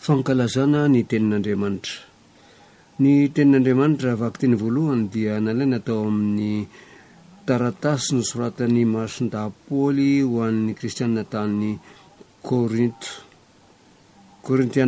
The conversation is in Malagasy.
fankalazana ny tenin'Andriamanitra. Ny tenin'Andriamanitra vaky teny voalohany dia nalaina tao amin'ny taratasy nosoratan'ny mason-dapoly ho an'ny kristianina tany Korinto.